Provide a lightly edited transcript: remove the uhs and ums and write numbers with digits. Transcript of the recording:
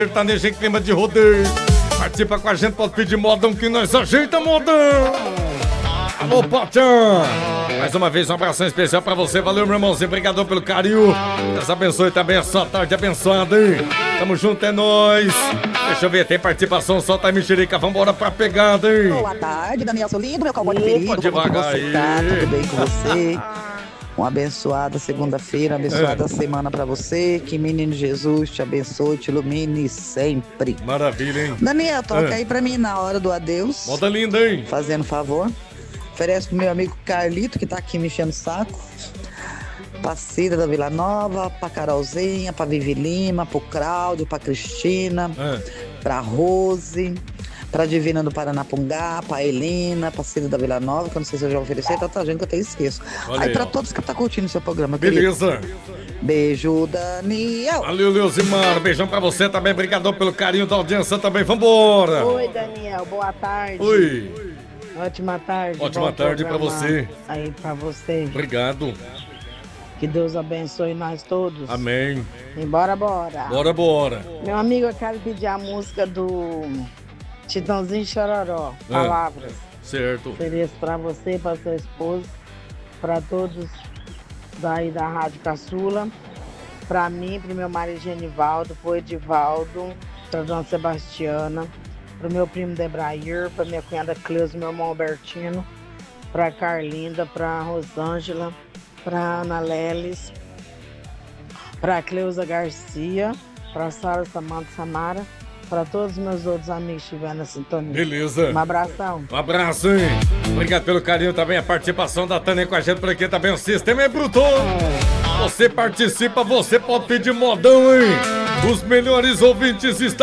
sertanejo em clima de rodeio. Participa com a gente, pode pedir modão que nós ajeita modão. Alô, Patã! Mais uma vez, um abração especial pra você. Valeu, meu irmãozinho. Obrigado pelo carinho. Deus abençoe também a sua tarde abençoada, hein? Tamo junto, é nóis. Deixa eu ver, tem participação. Solta a mexerica, vambora pra pegada, hein? Boa tarde, Daniel Solindo, meu cowboy preferido. Pode devagar aí. Tudo bem com você? Uma abençoada segunda-feira, uma abençoada semana pra você. Que menino Jesus te abençoe, te ilumine sempre. Maravilha, hein? Daniel, toca aí pra mim na hora do adeus. Moda linda, hein? Fazendo favor. Oferece pro meu amigo Carlito, que tá aqui me enchendo o saco. Pra Cida da Vila Nova, pra Carolzinha, pra Vivi Lima, pro Cláudio, pra Cristina, pra Rose, pra Divina do Paranapungá, pra Helena, pra Cida da Vila Nova, que eu não sei se eu já ofereci, tanta gente que eu até esqueço. Olha aí pra ó. todos que tá curtindo o seu programa, Beleza. querido. Beijo, Daniel. Valeu, Leozimar. Beijão pra você também. Obrigadão pelo carinho da audiência também. Vambora. Oi, Daniel. Boa tarde. Oi. Ótima tarde. Ótima Bom tarde pra programa você. Aí pra você. Obrigado. Que Deus abençoe nós todos. Amém. E bora. Bora, bora. Meu amigo, eu quero pedir a música do Chitãozinho Chororó. Palavras. Certo. Ofereço pra você, pra sua esposa, pra todos daí da Rádio Caçula, pra mim, pro meu marido Genivaldo, pro Edivaldo, pra Dona Sebastiana, pro meu primo Debrair, pra minha cunhada Cleusa, meu irmão Albertino, pra Carlinda, pra Rosângela, pra Ana Leles, pra Cleusa Garcia, pra Sara Samanta Samara, pra todos os meus outros amigos que estiverem na sintonia. Beleza. Um abração. Um abraço, hein? Obrigado pelo carinho também, a participação da Tânia com a gente por aqui também. O sistema é bruto. Você participa, você pode pedir modão, hein? Os melhores ouvintes estão